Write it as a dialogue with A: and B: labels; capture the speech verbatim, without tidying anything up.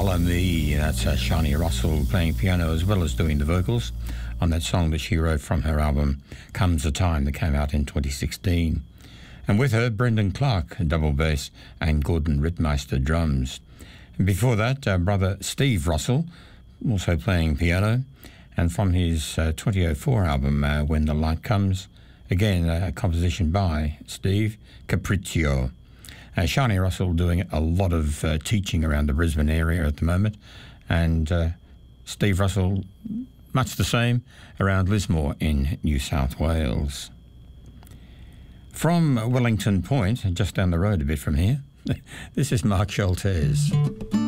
A: Follow Me. That's uh, Shani Russell playing piano as well as doing the vocals on that song that she wrote from her album Comes a Time that came out in twenty sixteen. And with her, Brendan Clark, double bass, and Gordon Rittmeister, drums. And before that, uh, brother Steve Russell, also playing piano. And from his uh, twenty oh four album, uh, When the Light Comes, again, a composition by Steve, Capriccio. Uh, Shani Russell doing a lot of uh, teaching around the Brisbane area at the moment, and uh, Steve Russell, much the same, around Lismore in New South Wales. From Wellington Point, just down the road a bit from here, this is Mark Schultes.